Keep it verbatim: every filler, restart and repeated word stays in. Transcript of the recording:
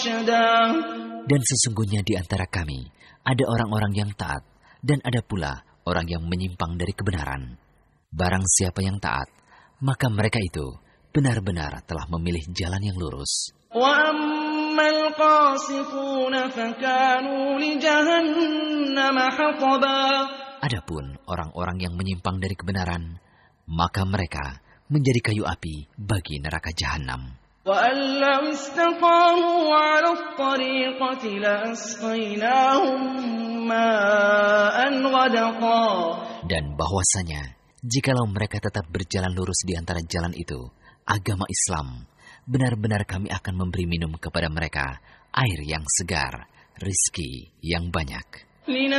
Dan sesungguhnya di antara kami ada orang-orang yang taat dan ada pula orang yang menyimpang dari kebenaran. Barang siapa yang taat, maka mereka itu benar-benar telah memilih jalan yang lurus. Adapun orang-orang yang menyimpang dari kebenaran, maka mereka menjadi kayu api bagi neraka jahanam. Dan bahwasanya, jikalau mereka tetap berjalan lurus di antara jalan itu, agama Islam, benar-benar kami akan memberi minum kepada mereka air yang segar, rizki yang banyak.